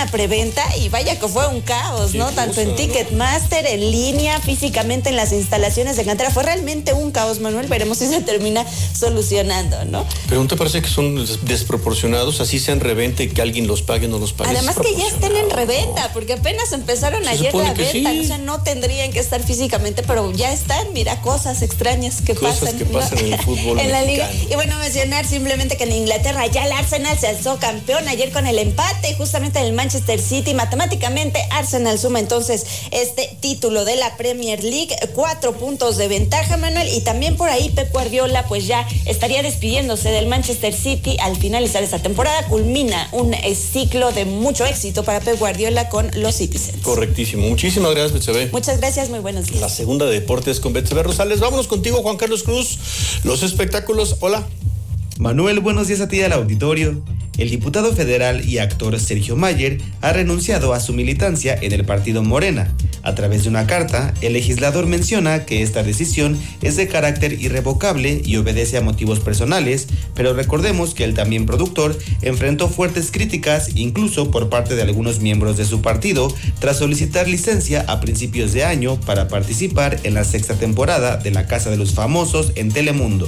una preventa y vaya que fue un caos, ¿no? Tanto en Ticketmaster, en línea, físicamente en las instalaciones de Cantera. Fue realmente un caos, Manuel. Veremos si se termina solucionando, ¿no? Pero ¿no te parece que son desproporcionados? Así sea en reventa y que alguien los pague, no los pague. Además que ya estén en reventa, porque apenas empezaron ayer la venta. Sí. O sea, no tendrían que estar físicamente, pero ya están. Mira, cosas extrañas que pasan. Cosas que pasan en el fútbol en la liga. mexicano. Y bueno, mencionar simplemente que en Inglaterra ya el Arsenal se alzó campeón ayer con el empate justamente en el Manchester City. Matemáticamente Arsenal suma entonces este título de la Premier League, 4 puntos de ventaja, Manuel. Y también por ahí Pep Guardiola pues ya estaría despidiéndose del Manchester City al finalizar esta temporada. Culmina un ciclo de mucho éxito para Pep Guardiola con los Citizens. Correctísimo. Muchísimas gracias, Betsabé. Muchas gracias, muy buenos días. La segunda de deportes con Betsabé Rosales. Vámonos contigo, Juan Carlos Cruz. Los espectáculos. Hola. Manuel, buenos días a ti y al auditorio. El diputado federal y actor Sergio Mayer ha renunciado a su militancia en el partido Morena. A través de una carta, el legislador menciona que esta decisión es de carácter irrevocable y obedece a motivos personales, pero recordemos que el también productor enfrentó fuertes críticas, incluso por parte de algunos miembros de su partido, tras solicitar licencia a principios de año para participar en la 6ª temporada de La Casa de los Famosos en Telemundo.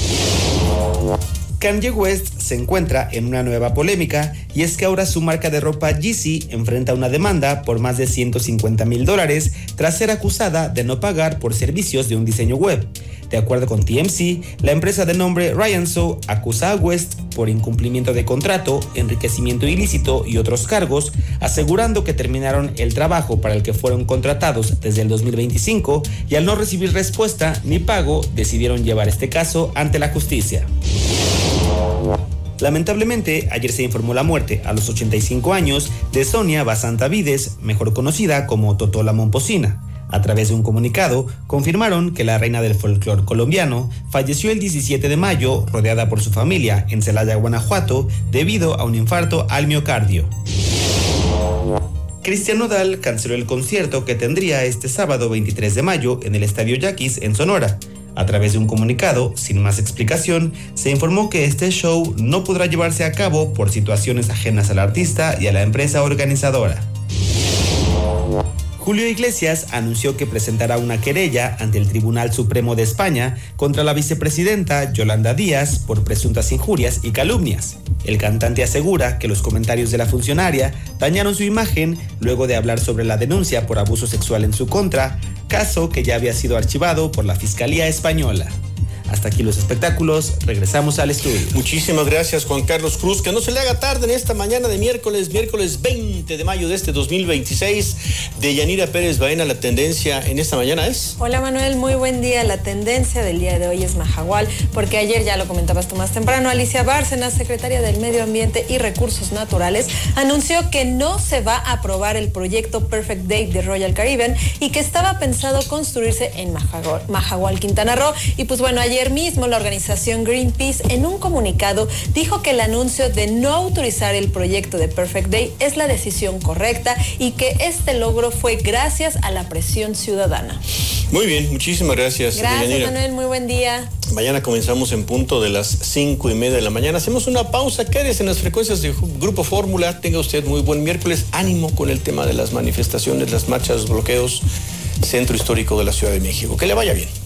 Kanye West se encuentra en una nueva polémica y es que ahora su marca de ropa Yeezy enfrenta una demanda por más de $150,000 tras ser acusada de no pagar por servicios de un diseño web. De acuerdo con TMZ, la empresa de nombre Ryanso acusa a West por incumplimiento de contrato, enriquecimiento ilícito y otros cargos, asegurando que terminaron el trabajo para el que fueron contratados desde el 2025 y al no recibir respuesta ni pago decidieron llevar este caso ante la justicia. Lamentablemente, ayer se informó la muerte a los 85 años de Sonia Basanta Vides, mejor conocida como Totó la Momposina. A través de un comunicado, confirmaron que la reina del folclore colombiano falleció el 17 de mayo rodeada por su familia en Celaya, Guanajuato, debido a un infarto al miocardio. Cristian Nodal canceló el concierto que tendría este sábado 23 de mayo en el Estadio Yaquis en Sonora. A través de un comunicado, sin más explicación, se informó que este show no podrá llevarse a cabo por situaciones ajenas al artista y a la empresa organizadora. Julio Iglesias anunció que presentará una querella ante el Tribunal Supremo de España contra la vicepresidenta Yolanda Díaz por presuntas injurias y calumnias. El cantante asegura que los comentarios de la funcionaria dañaron su imagen luego de hablar sobre la denuncia por abuso sexual en su contra, caso que ya había sido archivado por la Fiscalía Española. Hasta aquí los espectáculos, regresamos al estudio. Muchísimas gracias, Juan Carlos Cruz. Que no se le haga tarde en esta mañana de miércoles 20 de mayo de este 2026. De Yanira Pérez Baena, la tendencia en esta mañana es... Hola Manuel, muy buen día. La tendencia del día de hoy es Mahahual, porque ayer ya lo comentabas tú más temprano, Alicia Bárcenas, secretaria del Medio Ambiente y Recursos Naturales, anunció que no se va a aprobar el proyecto Perfect Day de Royal Caribbean y que estaba pensado construirse en Mahahual, Quintana Roo. Y pues bueno, ayer mismo la organización Greenpeace en un comunicado dijo que el anuncio de no autorizar el proyecto de Perfect Day es la decisión correcta y que este logro fue gracias a la presión ciudadana. Muy bien, muchísimas gracias. Gracias, Yanira. Manuel, muy buen día. Mañana comenzamos en punto de las 5:30 de la mañana. Hacemos una pausa, quédese en las frecuencias de Grupo Fórmula. Tenga usted muy buen miércoles. Ánimo con el tema de las manifestaciones, las marchas, los bloqueos, Centro Histórico de la Ciudad de México. Que le vaya bien.